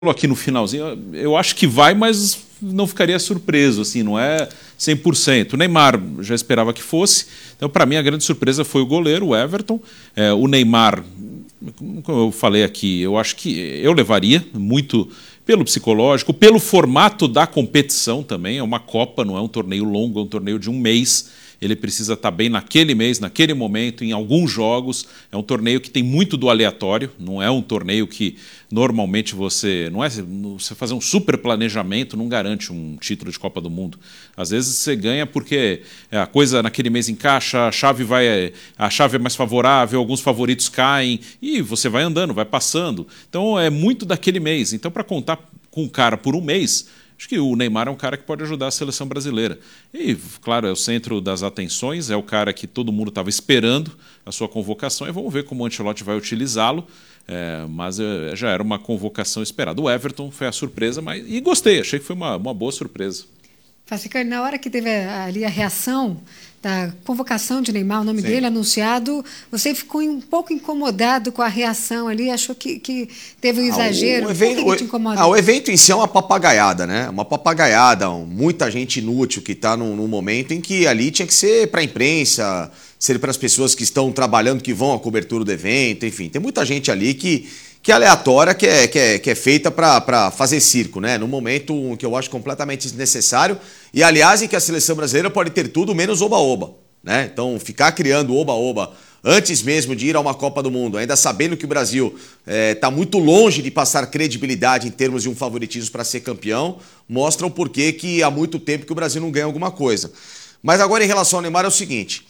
aqui no finalzinho, eu acho que vai, mas não ficaria surpreso, assim, não é 100%. O Neymar já esperava que fosse, então para mim a grande surpresa foi o goleiro, o Everton. O Neymar, como eu falei aqui, eu acho que eu levaria muito pelo psicológico, pelo formato da competição também, é uma Copa, não é um torneio longo, é um torneio de um mês. Ele precisa estar bem naquele mês, naquele momento, em alguns jogos. É um torneio que tem muito do aleatório, não é um torneio que normalmente você fazer um super planejamento não garante um título de Copa do Mundo. Às vezes você ganha porque a coisa naquele mês encaixa, a chave é mais favorável, alguns favoritos caem e você vai andando, vai passando. Então é muito daquele mês. Então, para contar com o cara por um mês, acho que o Neymar é um cara que pode ajudar a seleção brasileira. E, claro, é o centro das atenções, é o cara que todo mundo estava esperando a sua convocação, e vamos ver como o Ancelotti vai utilizá-lo, mas já era uma convocação esperada. O Everton foi a surpresa, e gostei, achei que foi uma boa surpresa. Facicani, na hora que teve ali a reação da convocação de Neymar, o nome dele anunciado, você ficou um pouco incomodado com a reação ali, achou que teve um exagero? O evento em si é uma papagaiada, né? Uma papagaiada, muita gente inútil que está num momento em que ali tinha que ser para a imprensa, ser para as pessoas que estão trabalhando, que vão à cobertura do evento, enfim, tem muita gente ali que é aleatória, que é feita para fazer circo, né? Num momento que eu acho completamente desnecessário. E, aliás, em que a seleção brasileira pode ter tudo menos oba-oba, né? Então, ficar criando oba-oba antes mesmo de ir a uma Copa do Mundo, ainda sabendo que o Brasil está muito longe de passar credibilidade em termos de um favoritismo para ser campeão, mostra o porquê que há muito tempo que o Brasil não ganha alguma coisa. Mas agora, em relação ao Neymar, é o seguinte.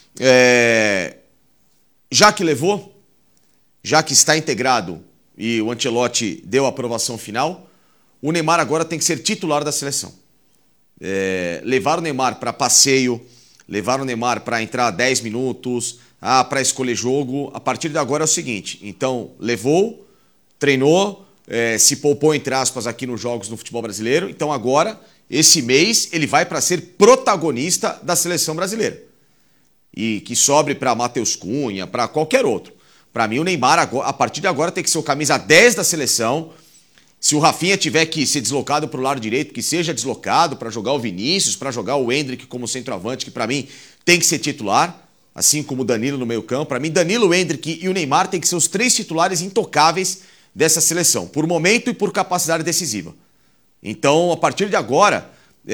Já que levou, já que está integrado e o Ancelotti deu a aprovação final, o Neymar agora tem que ser titular da seleção. Levar o Neymar para passeio, levar o Neymar para entrar 10 minutos, para escolher jogo, a partir de agora é o seguinte, então levou, treinou, se poupou entre aspas aqui nos jogos no futebol brasileiro, então agora, esse mês, ele vai para ser protagonista da seleção brasileira. E que sobre para Matheus Cunha, para qualquer outro. Para mim, o Neymar, a partir de agora, tem que ser o camisa 10 da seleção. Se o Rafinha tiver que ser deslocado para o lado direito, que seja deslocado para jogar o Vinícius, para jogar o Endrick como centroavante, que para mim tem que ser titular, assim como o Danilo no meio campo. Para mim, Danilo, o Endrick e o Neymar tem que ser os 3 titulares intocáveis dessa seleção, por momento e por capacidade decisiva. Então, a partir de agora,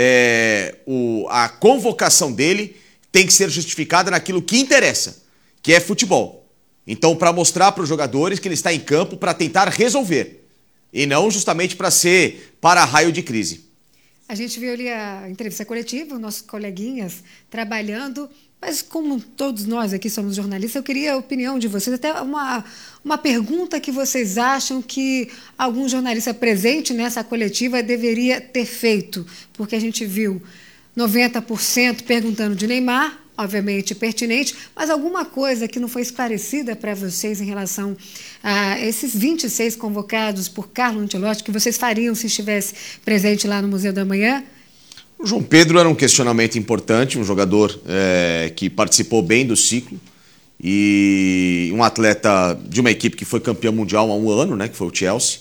a convocação dele tem que ser justificada naquilo que interessa, que é futebol. Então, para mostrar para os jogadores que ele está em campo para tentar resolver e não justamente para ser para-raio de crise. A gente viu ali a entrevista coletiva, nossos coleguinhas trabalhando, mas como todos nós aqui somos jornalistas, eu queria a opinião de vocês, até uma pergunta que vocês acham que algum jornalista presente nessa coletiva deveria ter feito, porque a gente viu 90% perguntando de Neymar, obviamente pertinente, mas alguma coisa que não foi esclarecida para vocês em relação a esses 26 convocados por Carlo Ancelotti, que vocês fariam se estivesse presente lá no Museu da Manhã? O João Pedro era um questionamento importante, um jogador que participou bem do ciclo e um atleta de uma equipe que foi campeão mundial há um ano, né, que foi o Chelsea.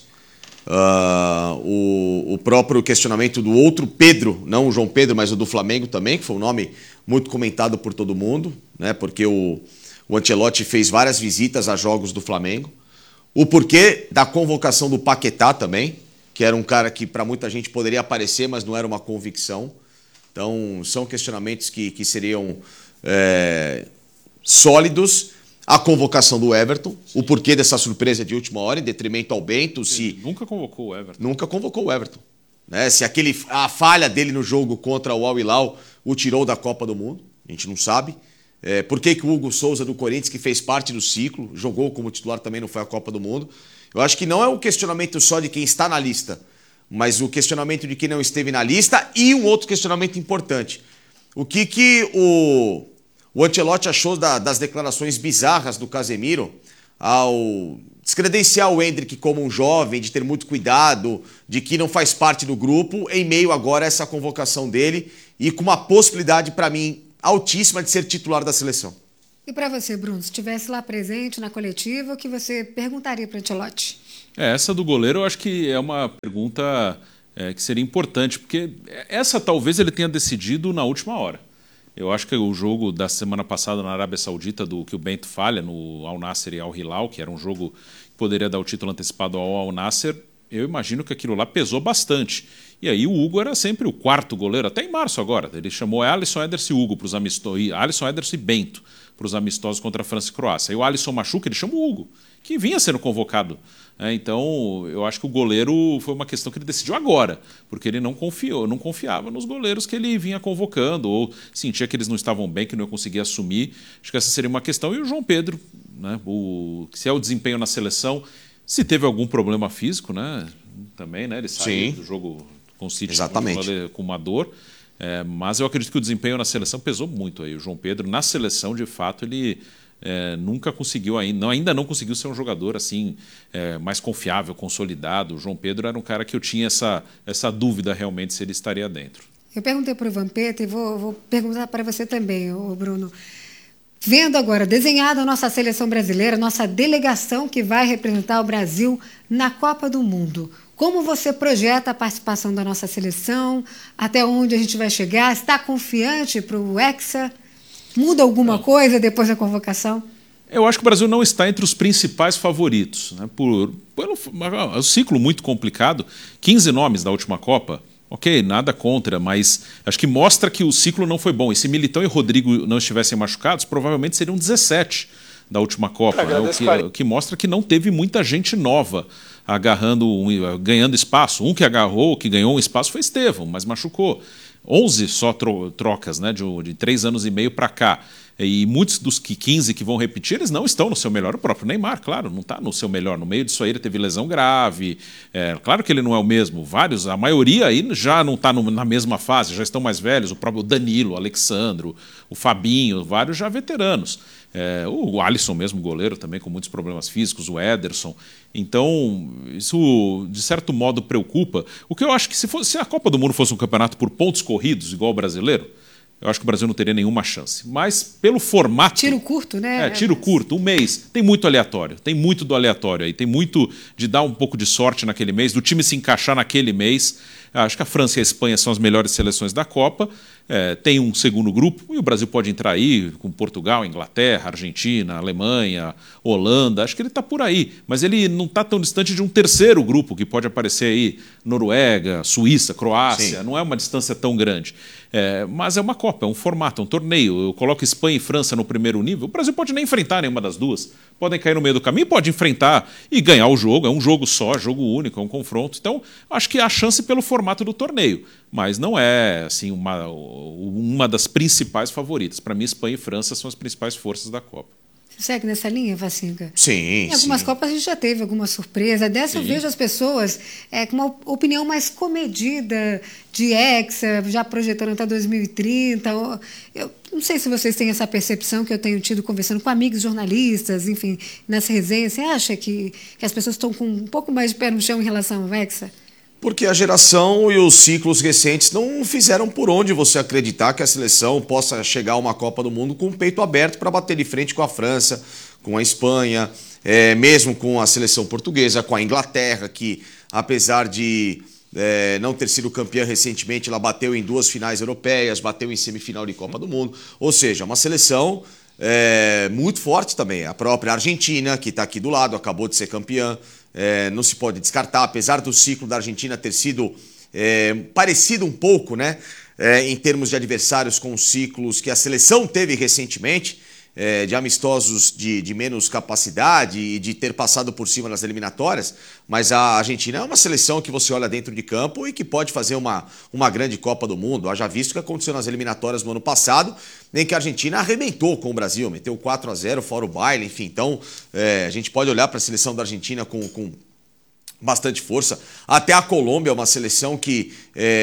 O próprio questionamento do outro Pedro, não o João Pedro, mas o do Flamengo também, que foi um nome muito comentado por todo mundo, né, porque o Ancelotti fez várias visitas a jogos do Flamengo. O porquê da convocação do Paquetá também, que era um cara que para muita gente poderia aparecer, mas não era uma convicção. Então, são questionamentos que seriam sólidos. A convocação do Everton, o porquê dessa surpresa de última hora, em detrimento ao Bento. Nunca convocou o Everton. Nunca convocou o Everton. Né? Se a falha dele no jogo contra o Al Hilal o tirou da Copa do Mundo, a gente não sabe. Por que o Hugo Souza do Corinthians, que fez parte do ciclo, jogou como titular também, não foi à Copa do Mundo. Eu acho que não é um questionamento só de quem está na lista, mas o questionamento de quem não esteve na lista e um outro questionamento importante. O que o Ancelotti achou das declarações bizarras do Casemiro ao descredenciar o Endrick como um jovem, de ter muito cuidado, de que não faz parte do grupo, em meio agora a essa convocação dele e com uma possibilidade, para mim, altíssima de ser titular da seleção. E para você, Bruno, se estivesse lá presente na coletiva, o que você perguntaria para o Ancelotti? Essa do goleiro eu acho que é uma pergunta que seria importante, porque essa talvez ele tenha decidido na última hora. Eu acho que o jogo da semana passada na Arábia Saudita, do que o Bento falha no Al Nassr e Al Hilal, que era um jogo que poderia dar o título antecipado ao Al Nassr, eu imagino que aquilo lá pesou bastante. E aí o Hugo era sempre o quarto goleiro, até em março agora. Ele chamou Alisson, Ederson e Hugo para os amistosos, Alisson, Ederson e Bento para os amistosos contra a França e Croácia. Aí o Alisson machuca, ele chama o Hugo, que vinha sendo convocado. Então, eu acho que o goleiro foi uma questão que ele decidiu agora, porque ele não confiava nos goleiros que ele vinha convocando, ou sentia que eles não estavam bem, que não ia conseguir assumir. Acho que essa seria uma questão. E o João Pedro, né, se é o desempenho na seleção, se teve algum problema físico, né, também, né, ele saiu do jogo com o City com uma dor. Mas eu acredito que o desempenho na seleção pesou muito aí. O João Pedro, na seleção, de fato, ele nunca conseguiu ainda não conseguiu ser um jogador assim mais confiável, consolidado. O João Pedro era um cara que eu tinha essa dúvida realmente se ele estaria dentro. Eu perguntei para o Vampeta e vou perguntar para você também, Bruno. Vendo agora, desenhada a nossa seleção brasileira, nossa delegação que vai representar o Brasil na Copa do Mundo. Como você projeta a participação da nossa seleção? Até onde a gente vai chegar? Está confiante para o Hexa? Muda alguma coisa depois da convocação? Eu acho que o Brasil não está entre os principais favoritos, né? Pelo um ciclo muito complicado, 15 nomes da última Copa. Ok, nada contra, mas acho que mostra que o ciclo não foi bom. E se Militão e Rodrigo não estivessem machucados, provavelmente seriam 17 da última Copa. Né? O que mostra que não teve muita gente nova ganhando espaço. Um que agarrou, que ganhou um espaço foi Estevão, mas machucou. 11 só trocas, né, de 3 anos e meio para cá. E muitos dos 15 que vão repetir, eles não estão no seu melhor. O próprio Neymar, claro, não está no seu melhor. No meio disso aí ele teve lesão grave. Claro que ele não é o mesmo. A maioria aí já não está na mesma fase, já estão mais velhos. O próprio Danilo, o Alexandro, o Fabinho, vários já veteranos. O Alisson mesmo, goleiro, também com muitos problemas físicos, o Ederson. Então, isso de certo modo preocupa. O que eu acho que se a Copa do Mundo fosse um campeonato por pontos corridos, igual o brasileiro, eu acho que o Brasil não teria nenhuma chance. Mas pelo formato... Tiro curto, né? Tiro curto, um mês. Tem muito aleatório. Tem muito do aleatório aí. Tem muito de dar um pouco de sorte naquele mês, do time se encaixar naquele mês. Acho que a França e a Espanha são as melhores seleções da Copa. Tem um segundo grupo, e o Brasil pode entrar aí com Portugal, Inglaterra, Argentina, Alemanha, Holanda. Acho que ele está por aí. Mas ele não está tão distante de um terceiro grupo, que pode aparecer aí Noruega, Suíça, Croácia. Sim. Não é uma distância tão grande. Mas é uma Copa, é um formato, é um torneio. Eu coloco Espanha e França no primeiro nível. O Brasil pode nem enfrentar nenhuma das duas. Podem cair no meio do caminho, pode enfrentar e ganhar o jogo. É um jogo só, jogo único, é um confronto. Então, acho que há chance pelo formato do torneio. Mas não é assim, uma das principais favoritas. Para mim, Espanha e França são as principais forças da Copa. Você segue nessa linha, Vacinga? Sim. Em algumas Copas a gente já teve alguma surpresa. Dessa eu vejo as pessoas com uma opinião mais comedida de Hexa, já projetando até 2030. Eu não sei se vocês têm essa percepção que eu tenho tido conversando com amigos jornalistas, enfim, nessa resenha. Você acha que as pessoas estão com um pouco mais de pé no chão em relação ao Hexa? Porque a geração e os ciclos recentes não fizeram por onde você acreditar que a seleção possa chegar a uma Copa do Mundo com o peito aberto para bater de frente com a França, com a Espanha, mesmo com a seleção portuguesa, com a Inglaterra, que apesar de não ter sido campeã recentemente, ela bateu em 2 finais europeias, bateu em semifinal de Copa do Mundo. Ou seja, uma seleção muito forte também. A própria Argentina, que está aqui do lado, acabou de ser campeã. Não se pode descartar, apesar do ciclo da Argentina ter sido parecido um pouco, né, em termos de adversários com os ciclos que a seleção teve recentemente, de amistosos de menos capacidade e de ter passado por cima nas eliminatórias, mas a Argentina é uma seleção que você olha dentro de campo e que pode fazer uma grande Copa do Mundo. Haja visto o que aconteceu nas eliminatórias no ano passado, em que a Argentina arrebentou com o Brasil, meteu 4-0 fora o baile, enfim. Então, a gente pode olhar para a seleção da Argentina com bastante força. Até a Colômbia é uma seleção que,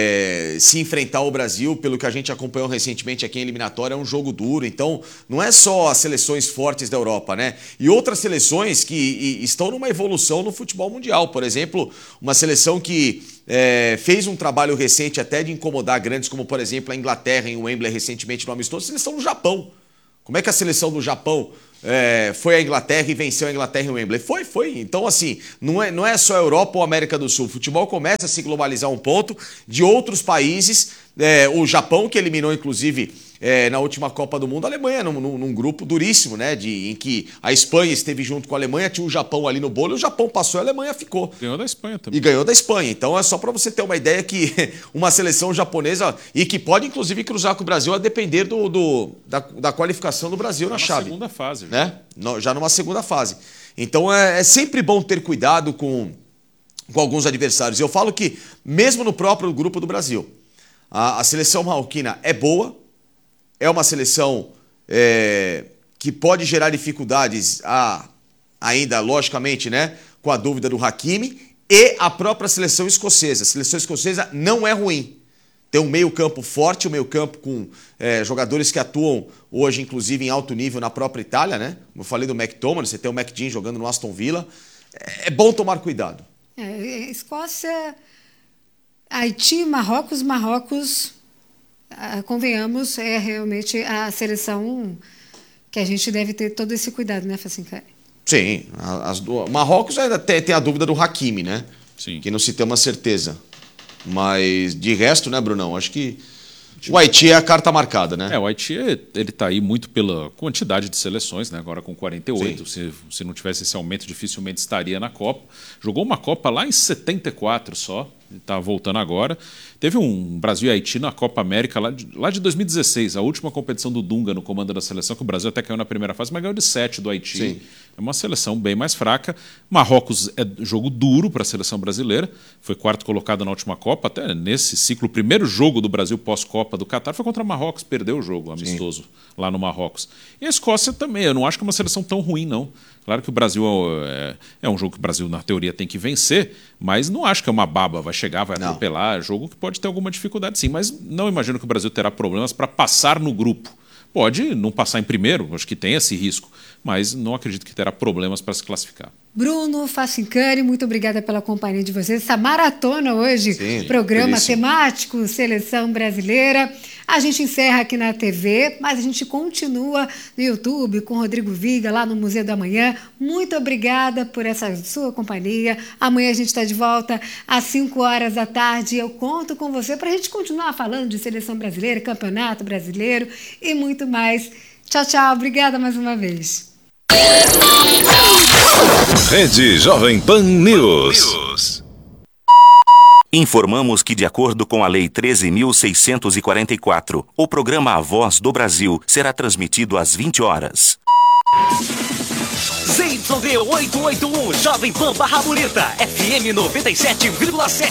se enfrentar o Brasil, pelo que a gente acompanhou recentemente aqui em eliminatória, é um jogo duro. Então, não é só as seleções fortes da Europa, né? E outras seleções que estão numa evolução no futebol mundial. Por exemplo, uma seleção que fez um trabalho recente até de incomodar grandes, como, por exemplo, a Inglaterra em Wembley recentemente no amistoso, a seleção do Japão. Como é que a seleção do Japão foi a Inglaterra e venceu a Inglaterra em Wembley. Foi. Então, assim, não é só a Europa ou a América do Sul. O futebol começa a se globalizar um ponto de outros países. O Japão, que eliminou, inclusive, na última Copa do Mundo, a Alemanha num grupo duríssimo, né? Em que a Espanha esteve junto com a Alemanha, tinha o Japão ali no bolo, e o Japão passou e a Alemanha ficou. Ganhou da Espanha também. E ganhou da Espanha. Então é só para você ter uma ideia que uma seleção japonesa, e que pode inclusive cruzar com o Brasil a depender da qualificação do Brasil na chave. Segunda fase. Né? Já numa segunda fase. Então é sempre bom ter cuidado com alguns adversários. Eu falo que, mesmo no próprio grupo do Brasil, a seleção marroquina é boa, é uma seleção que pode gerar dificuldades ainda, logicamente, né, com a dúvida do Hakimi, e a própria seleção escocesa. A seleção escocesa não é ruim. Tem um meio-campo forte, um meio-campo com jogadores que atuam hoje, inclusive, em alto nível na própria Itália, né? Como eu falei do McTominay, você tem o McGinn jogando no Aston Villa. É bom tomar cuidado. Escócia, Haiti, Marrocos, convenhamos, é realmente a seleção que a gente deve ter todo esse cuidado, né, Facincari? Sim, Marrocos ainda tem a dúvida do Hakimi, né? Sim. Que não se tem uma certeza. Mas de resto, né, Brunão? Acho que o Haiti é a carta marcada, né? O Haiti ele está aí muito pela quantidade de seleções, né? Agora com 48. Se não tivesse esse aumento, dificilmente estaria na Copa. Jogou uma Copa lá em 74 só. Está voltando agora. Teve um Brasil e Haiti na Copa América lá de 2016, a última competição do Dunga no comando da seleção, que o Brasil até caiu na primeira fase, mas ganhou de 7 do Haiti. Sim. É uma seleção bem mais fraca. Marrocos é jogo duro para a seleção brasileira. Foi quarto colocado na última Copa, até nesse ciclo. O primeiro jogo do Brasil pós-Copa do Catar foi contra Marrocos, perdeu o jogo amistoso lá no Marrocos. E a Escócia também, eu não acho que é uma seleção tão ruim, não. Claro que o Brasil é um jogo que o Brasil, na teoria, tem que vencer, mas não acho que é uma baba, vai chegar, vai atropelar. É jogo que pode ter alguma dificuldade, sim, mas não imagino que o Brasil terá problemas para passar no grupo. Pode não passar em primeiro, acho que tem esse risco, mas não acredito que terá problemas para se classificar. Bruno Facincani, muito obrigada pela companhia de vocês. Essa maratona hoje, programa temático, Seleção Brasileira. A gente encerra aqui na TV, mas a gente continua no YouTube com o Rodrigo Viga, lá no Museu da Manhã. Muito obrigada por essa sua companhia. Amanhã a gente está de volta às 5 horas da tarde. Eu conto com você para a gente continuar falando de Seleção Brasileira, Campeonato Brasileiro e muito mais. Tchau, tchau. Obrigada mais uma vez. Rede Jovem Pan News. Informamos que, de acordo com a Lei 13.644, o programa A Voz do Brasil será transmitido às 20 horas. ZYD 881, Jovem Pan Barra Bonita, FM 97,7.